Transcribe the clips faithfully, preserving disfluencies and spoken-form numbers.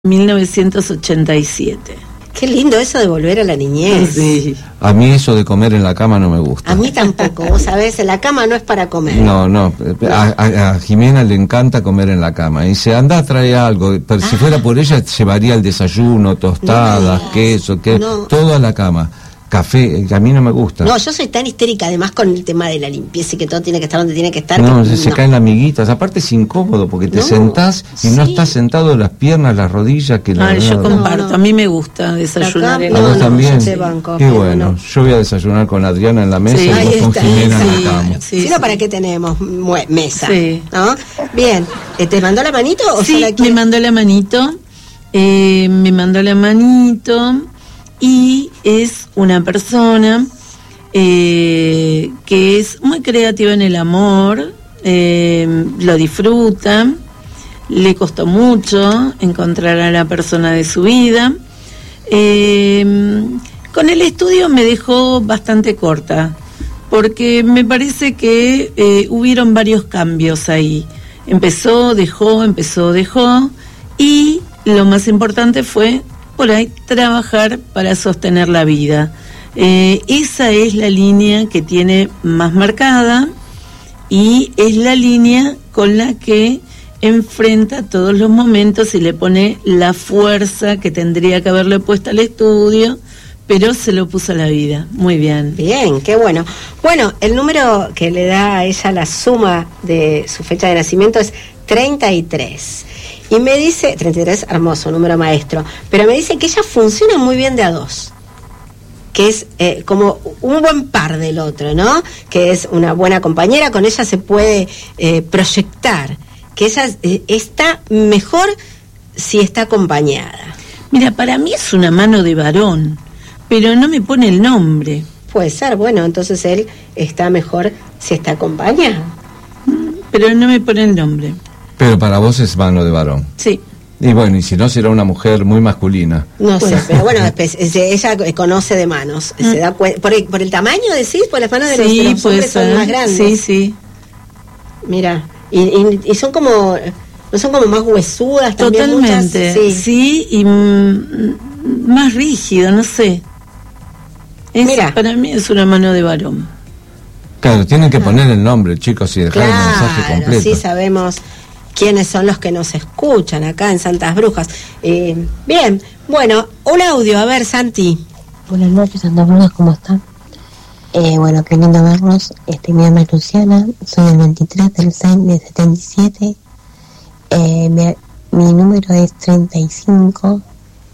mil novecientos ochenta y siete. Qué lindo eso de volver a la niñez. Sí. A mí eso de comer en la cama no me gusta. A mí tampoco, vos sabés, en la cama no es para comer. No, no, a, a, a Jimena le encanta comer en la cama. Y dice, anda a traer algo. Pero ah. si fuera por ella, llevaría el desayuno, tostadas, no, queso, que no. todo a la cama. Café, a mí no me gusta. No, yo soy tan histérica además con el tema de la limpieza y que todo tiene que estar donde tiene que estar. No, que, se, no. caen las miguitas. Aparte es incómodo porque te no, sentás y sí. no estás sentado las piernas, las rodillas. Que ah, la, yo no, comparto, no. a mí me gusta desayunar. Acá, ¿A vos no, también? No, banco, Qué bueno, no. yo voy a desayunar con Adriana en la mesa sí, y vos con está, Jimena sí, en la cama. Sí, si no, ¿para qué tenemos mesa? Sí. ¿No? Bien, ¿te mandó la manito o sí, la me mandó la manito, eh, me mandó la manito... y es una persona eh, que es muy creativa en el amor, eh, lo disfruta, le costó mucho encontrar a la persona de su vida. Eh, con el estudio me dejó bastante corta, porque me parece que eh, hubieron varios cambios ahí. Empezó, dejó, empezó, dejó, y lo más importante fue por ahí trabajar para sostener la vida. Eh, esa es la línea que tiene más marcada y es la línea con la que enfrenta todos los momentos y le pone la fuerza que tendría que haberle puesto al estudio, pero se lo puso a la vida. Muy bien. Bien, qué bueno. Bueno, el número que le da a ella la suma de su fecha de nacimiento es treinta y tres. Y me dice, treinta y tres, hermoso, número maestro, pero me dice que ella funciona muy bien de a dos, que es eh, como un buen par del otro, ¿no? Que es una buena compañera, con ella se puede eh, proyectar, que ella eh, está mejor si está acompañada. Mira, para mí es una mano de varón, pero no me pone el nombre. Puede ser, bueno, entonces él está mejor si está acompañado. Pero no me pone el nombre. Pero para vos es mano de varón. Sí. Y bueno, y si no, será una mujer muy masculina. No sé, pero bueno, ella conoce de manos. Mm. Se da cu- ¿Por, el, ¿Por el tamaño decís? ¿Por las manos de sí, los, de los hombres ser. Son más grandes? Sí, sí. Mira, y, y, y son como... ¿No son como más huesudas también? Totalmente, muchas? Sí, sí, y mm, más rígido, no sé. Es, Mira. Para mí es una mano de varón. Claro, tienen que poner el nombre, chicos, y dejar claro, el mensaje completo. Sí, sabemos quiénes son los que nos escuchan acá en Santas Brujas. Eh, bien, bueno, un audio, a ver, Santi. Buenas noches, Santas Brujas, ¿cómo están? Eh, bueno, qué lindo verlos. Este, mi nombre es Luciana, soy del veintitrés del seis de setenta y siete. Eh, mi, mi número es treinta y cinco.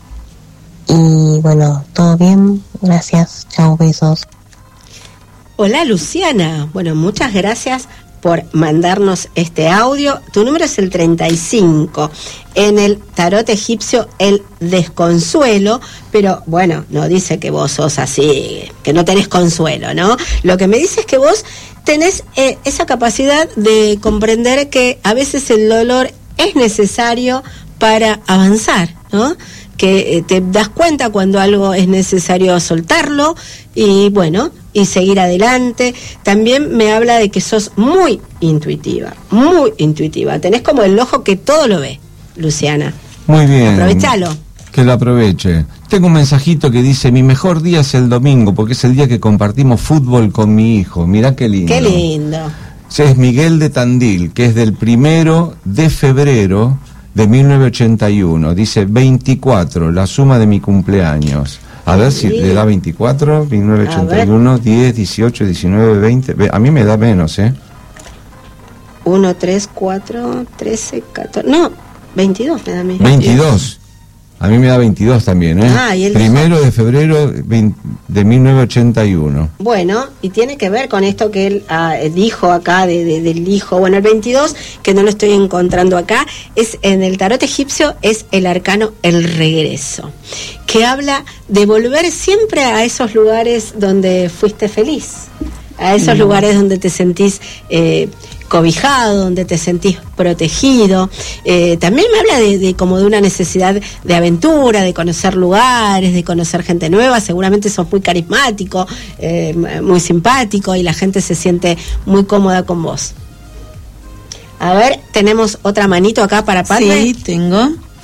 Y bueno, todo bien, gracias, chao, besos. Hola Luciana, bueno, muchas gracias por mandarnos este audio. Tu número es el treinta y cinco. En el tarot egipcio el desconsuelo, pero bueno, no dice que vos sos así, que no tenés consuelo, ¿no? Lo que me dice es que vos tenés eh, esa capacidad de comprender que a veces el dolor es necesario para avanzar, ¿no? Que eh, te das cuenta cuando algo es necesario soltarlo y bueno, y seguir adelante. También me habla de que sos muy intuitiva, muy intuitiva. Tenés como el ojo que todo lo ve, Luciana. Muy bien. Aprovechalo. Que lo aproveche. Tengo un mensajito que dice, mi mejor día es el domingo, porque es el día que compartimos fútbol con mi hijo. Mirá qué lindo. Qué lindo. Es Miguel de Tandil, que es del primero de febrero de mil novecientos ochenta y uno. Dice veinticuatro, la suma de mi cumpleaños. A ver si le da veinticuatro, mil novecientos ochenta y uno, diez, dieciocho, diecinueve, veinte. A mí me da menos, ¿eh? uno, tres, cuatro, trece, catorce. No, veintidós me da a mí. veintidós. A mí me da veintidós también, ¿eh? Ah, y él primero dijo... de febrero de mil novecientos ochenta y uno. Bueno, y tiene que ver con esto que él ah, dijo acá de, de, del hijo. Bueno, el veintidós, que no lo estoy encontrando acá, es en el tarot egipcio, es el arcano el regreso, que habla de volver siempre a esos lugares donde fuiste feliz, a esos mm. lugares donde te sentís eh, cobijado, donde te sentís protegido. Eh, también me habla de, de como de una necesidad de aventura, de conocer lugares, de conocer gente nueva. Seguramente sos muy carismático, eh, muy simpático y la gente se siente muy cómoda con vos. A ver, tenemos otra manito acá para Padre. Sí, tengo.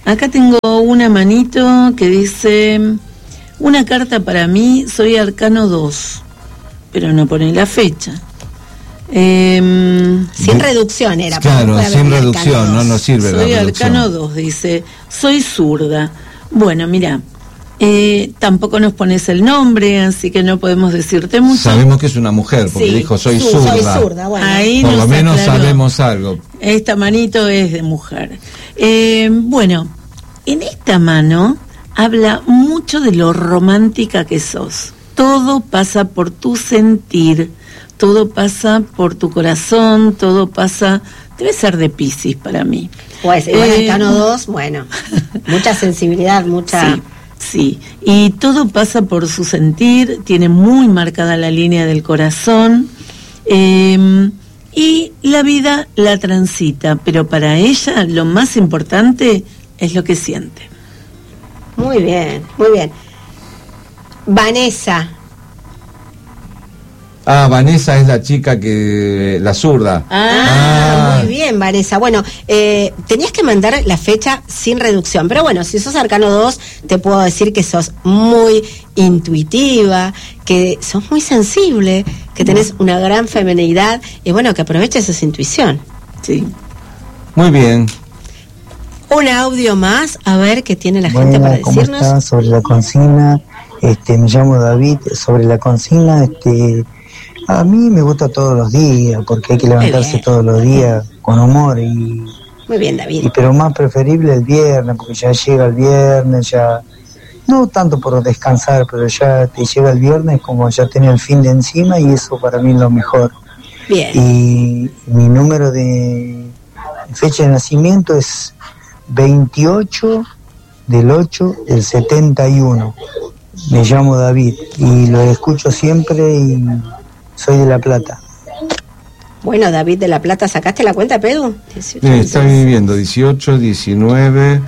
Acá tengo una manito que dice, una carta para mí, soy arcano dos, pero no pone la fecha. Eh, sin reducción era. Claro, sin reducción, no nos sirve soy la reducción. arcano dos, dice, soy zurda. Bueno, mira, eh, tampoco nos pones el nombre, así que no podemos decirte mucho. Sabemos que es una mujer, porque Sí, dijo soy su- zurda. soy zurda, bueno. Ahí Por nos lo menos aclaró. sabemos algo. Esta manito es de mujer. Eh, bueno, en esta mano habla mucho de lo romántica que sos. Todo pasa por tu sentir, todo pasa por tu corazón, todo pasa... Debe ser de Piscis para mí. Pues igual Eh, arcano dos, bueno, mucha sensibilidad, mucha... Sí, sí. Y todo pasa por su sentir, tiene muy marcada la línea del corazón. Eh, y la vida la transita, pero para ella lo más importante es lo que siente. Muy bien, muy bien. Vanessa. Ah, Vanessa es la chica que... la zurda. Ah, muy bien, Vanessa. Bueno, eh, tenías que mandar la fecha sin reducción, pero bueno, si sos arcano dos, te puedo decir que sos muy intuitiva, que sos muy sensible, que tenés una gran feminidad y bueno, que aproveches esa intuición. Sí. Muy bien. Un audio más, a ver qué tiene la gente Buena, para ¿cómo decirnos. está? Sobre la consigna, este, me llamo David. Sobre la consigna, este, a mí me gusta todos los días, porque hay que levantarse bien. todos los días con humor, y, Muy bien, David. y pero más preferible el viernes, porque ya llega el viernes, ya, no tanto por descansar, pero ya te llega el viernes como ya tenés el fin de encima, y eso para mí es lo mejor. Bien. Y mi número de fecha de nacimiento es veintiocho del ocho del setenta y uno. Me llamo David y lo escucho siempre y soy de La Plata. Bueno, David de La Plata, ¿sacaste la cuenta, Pedro? dieciocho, Sí, está viviendo dieciocho, diecinueve,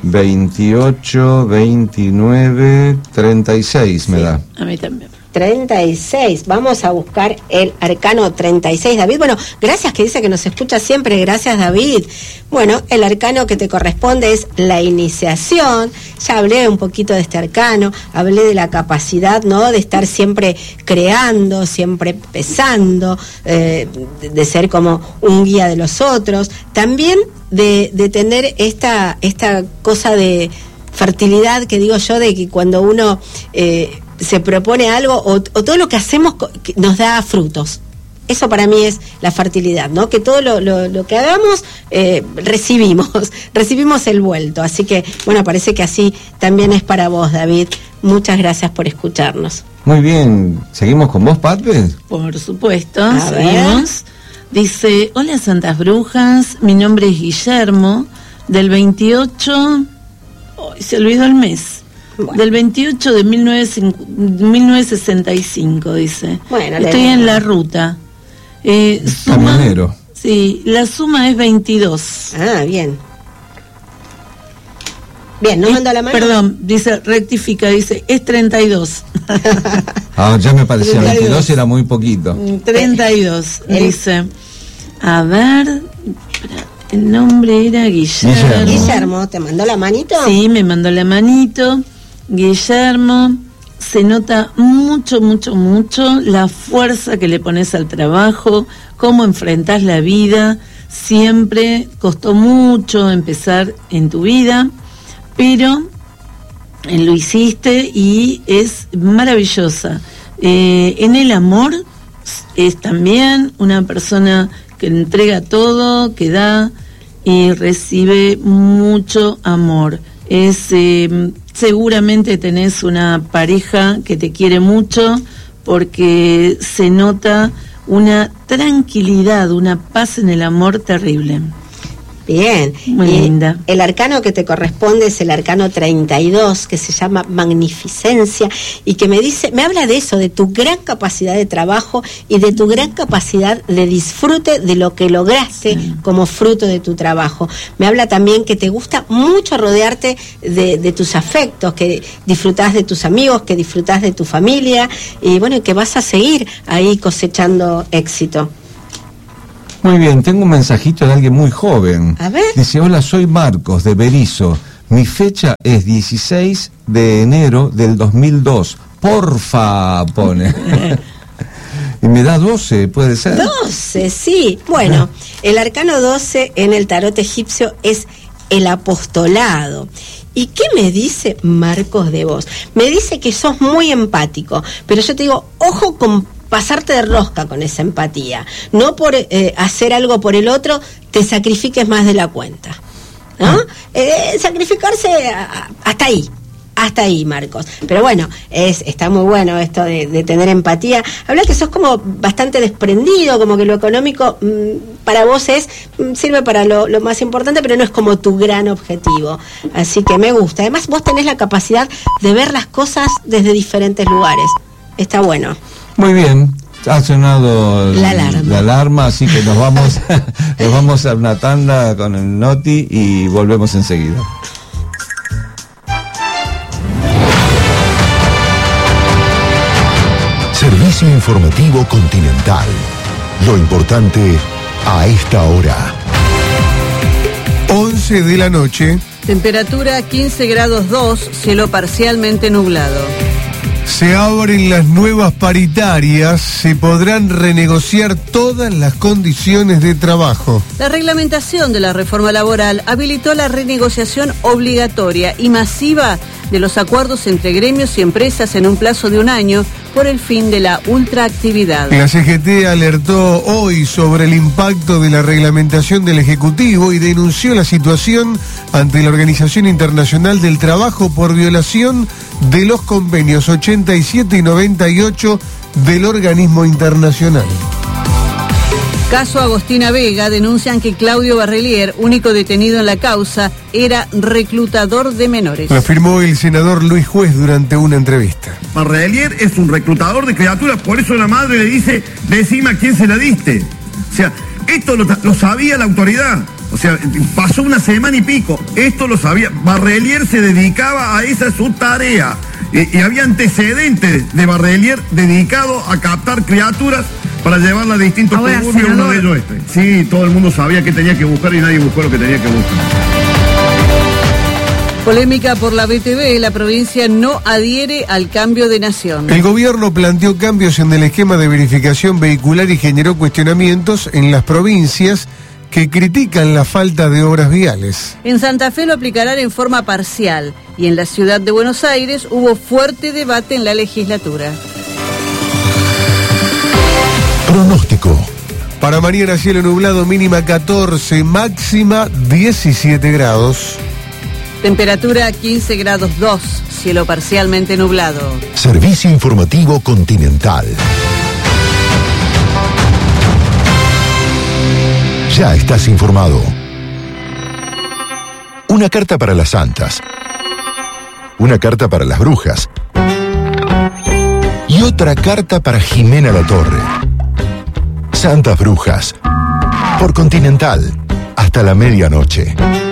veintiocho, veintinueve, treinta y seis me Sí. da. A mí también. treinta y seis. Vamos a buscar el arcano treinta y seis. David, bueno, gracias, que dice que nos escucha siempre. Gracias, David. Bueno, el arcano que te corresponde es la iniciación. Ya hablé un poquito de este arcano, hablé de la capacidad, ¿no?, de estar siempre creando, siempre pesando, eh, de, de ser como un guía de los otros. También de, de tener esta, esta cosa de fertilidad que digo yo, de que cuando uno eh, se propone algo o, o todo lo que hacemos co- que nos da frutos. Eso para mí es la fertilidad, ¿no? Que todo lo, lo, lo que hagamos eh, recibimos, recibimos el vuelto. Así que, bueno, parece que así también es para vos, David. Muchas gracias por escucharnos. Muy bien. ¿Seguimos con vos, Patri? Por supuesto, A seguimos. Dice, hola Santas Brujas, mi nombre es Guillermo, del veintiocho, oh, se olvidó el mes, Bueno. del veintiocho de mil novecientos sesenta y cinco, dice. Bueno, estoy le- en la ruta. Eh, suma, Camionero. sí, la suma es veintidós. Ah, bien. Bien, ¿no Eh, mandó la mano? Perdón, dice, rectifica, dice, es treinta y dos. Ah, ya me parecía, treinta y dos. veintidós era muy poquito. treinta y dos, El- dice. A ver, espera, el nombre era Guillermo. Guillermo. Guillermo, ¿te mandó la manito? Sí, me mandó la manito. Guillermo, se nota mucho, mucho, mucho la fuerza que le pones al trabajo, cómo enfrentás la vida. Siempre costó mucho empezar en tu vida, pero eh, lo hiciste y es maravillosa. Eh, en el amor es también una persona que entrega todo, que da y recibe mucho amor. Es eh, seguramente tenés una pareja que te quiere mucho porque se nota una tranquilidad, una paz en el amor terrible. Bien. Muy Y linda. El arcano que te corresponde es el arcano treinta y dos, que se llama Magnificencia, y que me dice, me habla de eso, de tu gran capacidad de trabajo y de tu gran capacidad de disfrute de lo que lograste Sí. como fruto de tu trabajo. Me habla también que te gusta mucho rodearte de, de tus afectos, que disfrutás de tus amigos, que disfrutás de tu familia, y bueno, que vas a seguir ahí cosechando éxito. Muy bien, tengo un mensajito de alguien muy joven. A ver. Dice, hola, soy Marcos de Berizo. Mi fecha es dieciséis de enero del dos mil dos. Porfa, pone. Y me da doce, ¿puede ser? doce, sí. Bueno, el arcano doce en el tarot egipcio es el apostolado. ¿Y qué me dice Marcos de vos? Me dice que sos muy empático, pero yo te digo, ojo con pasarte de rosca con esa empatía. No por eh, hacer algo por el otro, te sacrifiques más de la cuenta. ¿No? Ah. Eh, sacrificarse a, hasta ahí, hasta ahí, Marcos. Pero bueno, es está muy bueno esto de, de tener empatía. Habla que sos como bastante desprendido, como que lo económico mmm, para vos es mmm, sirve para lo, lo más importante, pero no es como tu gran objetivo. Así que me gusta. Además, vos tenés la capacidad de ver las cosas desde diferentes lugares. Está bueno. Muy bien. Ha sonado la alarma. la alarma, así que nos vamos, nos vamos a una tanda con el Noti y volvemos enseguida. Servicio informativo Continental. Lo importante a esta hora. once de la noche. Temperatura quince grados dos, cielo parcialmente nublado. Se abren las nuevas paritarias, se podrán renegociar todas las condiciones de trabajo. La reglamentación de la reforma laboral habilitó la renegociación obligatoria y masiva de los acuerdos entre gremios y empresas en un plazo de un año por el fin de la ultraactividad. La C G T alertó hoy sobre el impacto de la reglamentación del Ejecutivo y denunció la situación ante la Organización Internacional del Trabajo por violación de los convenios ochenta y siete y noventa y ocho del organismo internacional. Caso Agostina Vega, denuncian que Claudio Barrelier, único detenido en la causa, era reclutador de menores. Lo afirmó el senador Luis Juez durante una entrevista. Barrelier es un reclutador de criaturas, por eso la madre le dice, decime a quién se la diste. O sea, esto lo, lo sabía la autoridad. O sea, pasó una semana y pico, esto lo sabía. Barrelier se dedicaba a esa su tarea. Y, y había antecedentes de Barrelier dedicado a captar criaturas para llevarla a distintos suburbios, uno de ellos este. Sí, todo el mundo sabía que tenía que buscar y nadie buscó lo que tenía que buscar. Polémica por la B T V, la provincia no adhiere al cambio de nación. El gobierno planteó cambios en el esquema de verificación vehicular y generó cuestionamientos en las provincias que critican la falta de obras viales. En Santa Fe lo aplicarán en forma parcial y en la ciudad de Buenos Aires hubo fuerte debate en la legislatura. Pronóstico. Para mañana cielo nublado, mínima catorce, máxima diecisiete grados. Temperatura quince grados dos, cielo parcialmente nublado. Servicio informativo Continental. Ya estás informado. Una carta para las santas. Una carta para las brujas. Y otra carta para Jimena Latorre. Santas Brujas. Por Continental. Hasta la medianoche.